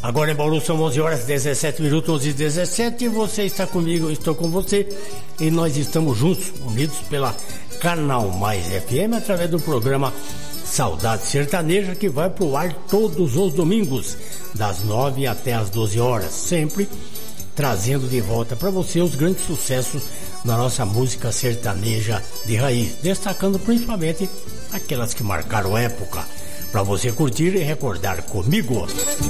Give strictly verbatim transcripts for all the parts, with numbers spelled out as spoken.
Agora em Bauru são onze horas e dezessete minutos, onze e dezessete, e você está comigo, eu estou com você, e nós estamos juntos, unidos pela Canal Mais F M, através do programa Saudade Sertaneja, que vai pro ar todos os domingos, das nove até as doze horas, sempre trazendo de volta para você os grandes sucessos da nossa música sertaneja de raiz, destacando principalmente aquelas que marcaram época, para você curtir e recordar comigo.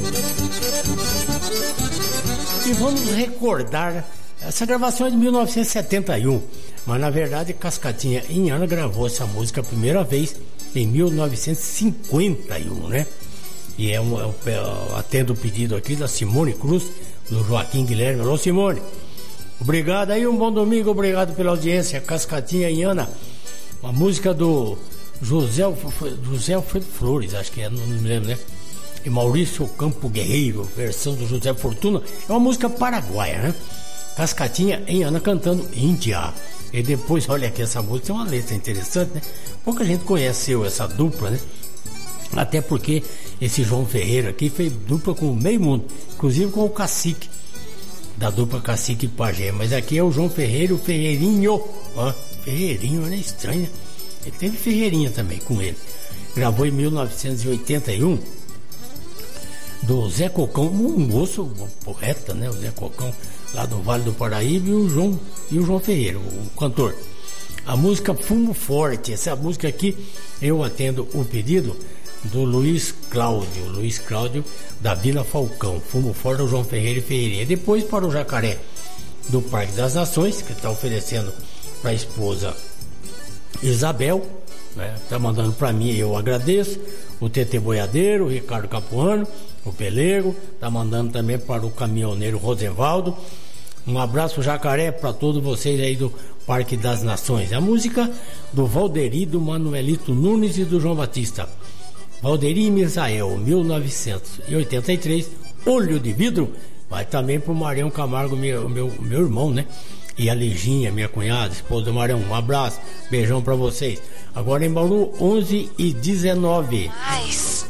E vamos recordar, essa gravação é de mil novecentos e setenta e um, mas na verdade Cascatinha Inhana gravou essa música a primeira vez em mil novecentos e cinquenta e um, né? E é um, é um, atendo o pedido aqui da Simone Cruz, do Joaquim Guilherme. Alô, Simone, obrigado aí, um bom domingo, obrigado pela audiência. Cascatinha Inhana, uma música do José, José Alfredo Flores, acho que é, não me lembro, né? E Maurício Campo Guerreiro, versão do José Fortuna. É uma música paraguaia, né? Cascatinha Inhana cantando Índia. E depois, olha aqui, essa música tem uma letra interessante, né? Pouca gente conheceu essa dupla, né? Até porque esse João Ferreira aqui fez dupla com o meio mundo, inclusive com o Cacique, da dupla Cacique e Pajé. Mas aqui é o João Ferreira e o Ferreirinho. Ó, Ferreirinho, né? Estranho, né? Ele teve Ferreirinha também com ele. Gravou em mil novecentos e oitenta e um, do Zé Cocão, um moço poeta, né? O Zé Cocão, lá do Vale do Paraíba, e o João, e o João Ferreira, o cantor. A música Fumo Forte, essa música aqui, eu atendo o pedido do Luiz Cláudio, Luiz Cláudio da Vila Falcão. Fumo Forte, o João Ferreira e Ferreirinha. Depois para o Jacaré do Parque das Nações, que está oferecendo para a esposa Isabel, né? Tá mandando para mim, eu agradeço. O T T Boiadeiro, o Ricardo Capuano, o Pelego, tá mandando também para o caminhoneiro Rosenvaldo. Um abraço, Jacaré, para todos vocês aí do Parque das Nações. A música do Valderi, do Manuelito Nunes e do João Batista. Valderi e Misael, mil novecentos e oitenta e três, Olho de Vidro. Vai também pro Marião Camargo, meu, meu, meu irmão, né? E a Leginha, minha cunhada, esposa do Marião. Um abraço, beijão pra vocês. Agora em Bauru, onze e dezenove.